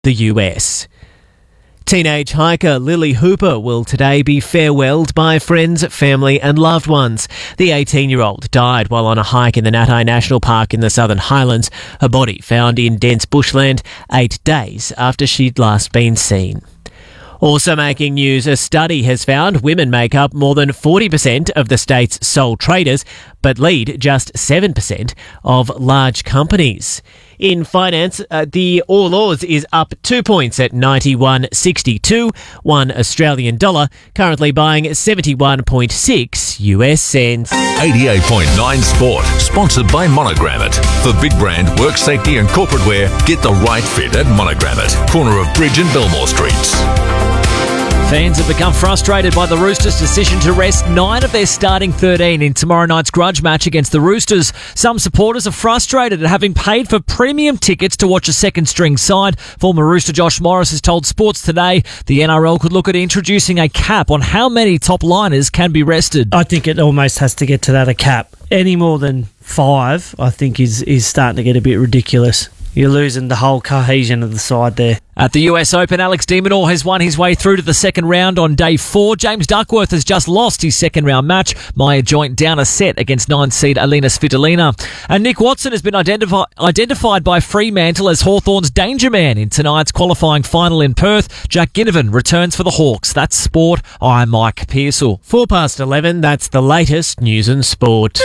the US. Teenage hiker Lily Hooper will today be farewelled by friends, family and loved ones. The 18-year-old died while on a hike in the Natai National Park in the Southern Highlands. Her body found in dense bushland 8 days after she'd last been seen. Also making news, a study has found women make up more than 40% of the state's sole traders, but lead just 7% of large companies. In finance, the All Ords is up 2 points at 91.62, $1 Australian dollar, currently buying 71.6 US cents. 88.9 Sport, sponsored by Monogram It. For big brand, work safety and corporate wear, get the right fit at Monogram It, corner of Bridge and Belmore Streets. Fans have become frustrated by the Roosters' decision to rest 9 of their starting 13 in tomorrow night's grudge match against the Roosters. Some supporters are frustrated at having paid for premium tickets to watch a second-string side. Former Rooster Josh Morris has told Sports Today the NRL could look at introducing a cap on how many top liners can be rested. I think it almost has to get to that, a cap. Any more than 5, I think, is starting to get a bit ridiculous. You're losing the whole cohesion of the side there. At the US Open, Alex de Minaur has won his way through to the second round on day 4. James Duckworth has just lost his second round match. Maya Joint down a set against 9-seed Alina Svitolina. And Nick Watson has been identified by Fremantle as Hawthorn's danger man in tonight's qualifying final in Perth. Jack Ginnivan returns for the Hawks. That's sport. I'm Mike Pearsall. 11:04, that's the latest news and sport.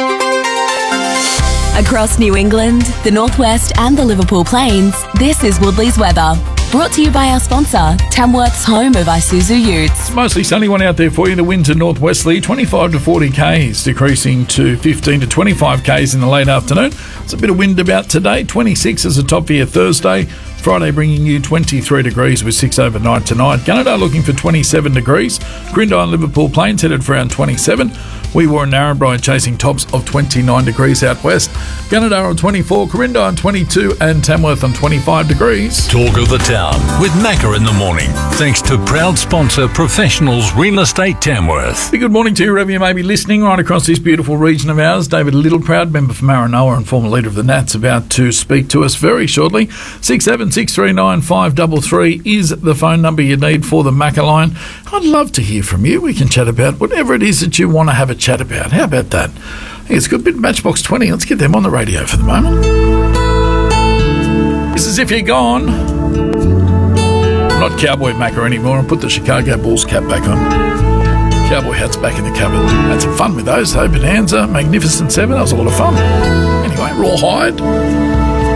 Across New England, the Northwest and the Liverpool Plains, this is Woodley's weather. Brought to you by our sponsor, Tamworth's home of Isuzu Utes. It's mostly sunny one out there for you. The winds are northwesterly, 25 to 40 k's, decreasing to 15 to 25 k's in the late afternoon. It's a bit of wind about today. 26 is a top for your Thursday. Friday bringing you 23 degrees with 6 overnight tonight. Gunnedah looking for 27 degrees. Grindai and Liverpool Plains headed for around 27. We were in Narrabri chasing tops of 29 degrees out west. Gunnedah on 24, Corindai on 22 and Tamworth on 25 degrees. Talk of the town with Macca in the morning. Thanks to proud sponsor Professionals Real Estate Tamworth. Good morning to you wherever you may be listening right across this beautiful region of ours. David Littleproud, member for Maranoa and former leader of the Nats, about to speak to us very shortly. 67639533 is the phone number you need for the Macca line. I'd love to hear from you. We can chat about whatever it is that you want to have a chat about. How about that? I think it's a good bit. Matchbox 20. Let's get them on the radio for the moment. It's as if you're gone. I'm not Cowboy Macca anymore. I put the Chicago Bulls cap back on. Cowboy hat's back in the cupboard. Had some fun with those though. Bonanza, Magnificent 7. That was a lot of fun. Anyway, Rawhide.